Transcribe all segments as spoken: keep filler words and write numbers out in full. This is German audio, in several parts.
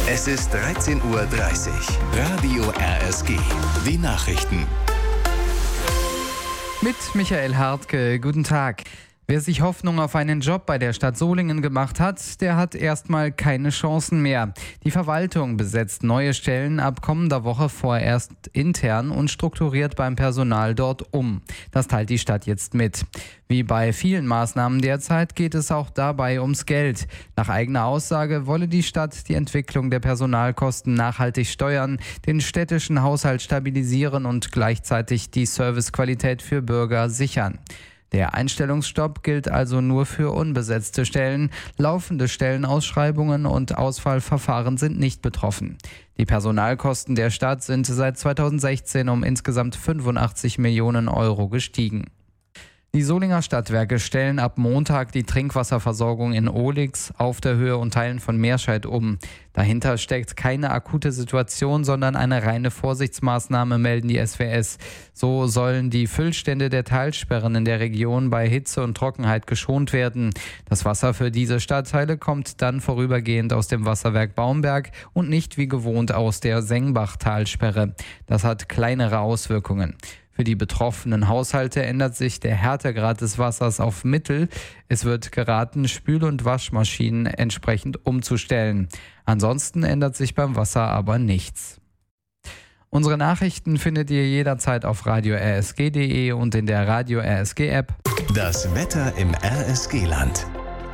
Es ist dreizehn Uhr dreißig. Radio R S G. Die Nachrichten. Mit Michael Hartke. Guten Tag. Wer sich Hoffnung auf einen Job bei der Stadt Solingen gemacht hat, der hat erstmal keine Chancen mehr. Die Verwaltung besetzt neue Stellen ab kommender Woche vorerst intern und strukturiert beim Personal dort um. Das teilt die Stadt jetzt mit. Wie bei vielen Maßnahmen derzeit geht es auch dabei ums Geld. Nach eigener Aussage wolle die Stadt die Entwicklung der Personalkosten nachhaltig steuern, den städtischen Haushalt stabilisieren und gleichzeitig die Servicequalität für Bürger sichern. Der Einstellungsstopp gilt also nur für unbesetzte Stellen. Laufende Stellenausschreibungen und Auswahlverfahren sind nicht betroffen. Die Personalkosten der Stadt sind seit zweitausendsechzehn um insgesamt fünfundachtzig Millionen Euro gestiegen. Die Solinger Stadtwerke stellen ab Montag die Trinkwasserversorgung in Ohlix, Auf der Höhe und Teilen von Meerscheid um. Dahinter steckt keine akute Situation, sondern eine reine Vorsichtsmaßnahme, melden die S W S. So sollen die Füllstände der Talsperren in der Region bei Hitze und Trockenheit geschont werden. Das Wasser für diese Stadtteile kommt dann vorübergehend aus dem Wasserwerk Baumberg und nicht wie gewohnt aus der Sengbach-Talsperre. Das hat kleinere Auswirkungen. Für die betroffenen Haushalte ändert sich der Härtegrad des Wassers auf Mittel. Es wird geraten, Spül- und Waschmaschinen entsprechend umzustellen. Ansonsten ändert sich beim Wasser aber nichts. Unsere Nachrichten findet ihr jederzeit auf radio r s g punkt d e und in der Radio R S G App. Das Wetter im R S G-Land.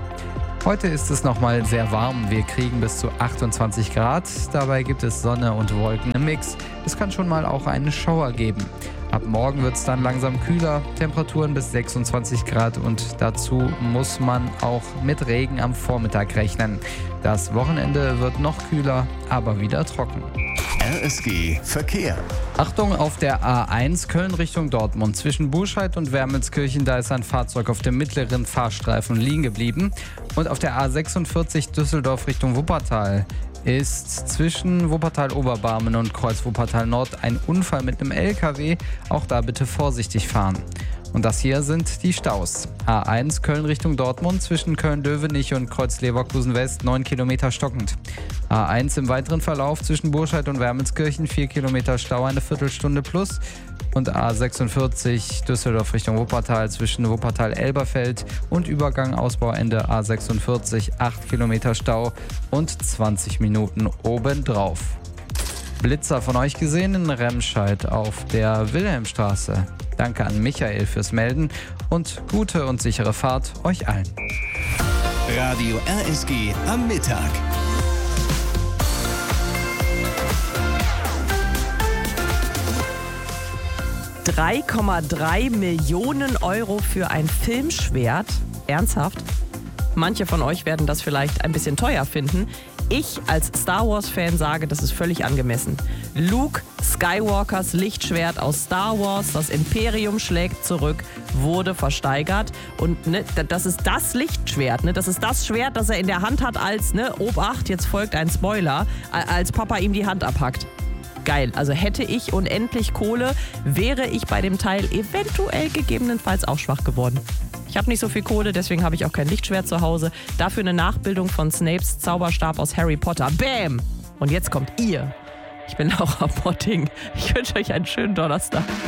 Heute ist es nochmal sehr warm. Wir kriegen bis zu achtundzwanzig Grad. Dabei gibt es Sonne und Wolken im Mix. Es kann schon mal auch einen Schauer geben. Ab morgen wird es dann langsam kühler, Temperaturen bis sechsundzwanzig Grad und dazu muss man auch mit Regen am Vormittag rechnen. Das Wochenende wird noch kühler, aber wieder trocken. R S G Verkehr. Achtung, auf der A eins Köln Richtung Dortmund. Zwischen Burscheid und Wermelskirchen, da ist ein Fahrzeug auf dem mittleren Fahrstreifen liegen geblieben. Und auf der A sechsundvierzig Düsseldorf Richtung Wuppertal ist zwischen Wuppertal-Oberbarmen und Kreuz Wuppertal-Nord ein Unfall mit einem L K W. Auch da bitte vorsichtig fahren. Und das hier sind die Staus. A eins Köln Richtung Dortmund zwischen Köln-Dövenich und Kreuz Leverkusen West neun Kilometer stockend. A eins im weiteren Verlauf zwischen Burscheid und Wermelskirchen vier Kilometer Stau, eine Viertelstunde plus. Und A sechsundvierzig Düsseldorf Richtung Wuppertal zwischen Wuppertal-Elberfeld und Übergang Ausbauende A sechsundvierzig acht Kilometer Stau und zwanzig Minuten obendrauf. Blitzer von euch gesehen in Remscheid auf der Wilhelmstraße. Danke an Michael fürs Melden und gute und sichere Fahrt euch allen. Radio R S G am Mittag. drei Komma drei Millionen Euro für ein Filmschwert? Ernsthaft? Manche von euch werden das vielleicht ein bisschen teuer finden. Ich als Star Wars-Fan sage, das ist völlig angemessen. Luke Skywalkers Lichtschwert aus Star Wars, das Imperium schlägt zurück, wurde versteigert. Und ne, das ist das Lichtschwert, ne? Das ist das Schwert, das er in der Hand hat als, ne, Obacht, jetzt folgt ein Spoiler, als Papa ihm die Hand abhackt. Geil, also hätte ich unendlich Kohle, wäre ich bei dem Teil eventuell gegebenenfalls auch schwach geworden. Ich habe nicht so viel Kohle, deswegen habe ich auch kein Lichtschwert zu Hause. Dafür eine Nachbildung von Snapes Zauberstab aus Harry Potter. Bam! Und jetzt kommt ihr. Ich bin Laura Potting. Ich wünsche euch einen schönen Donnerstag.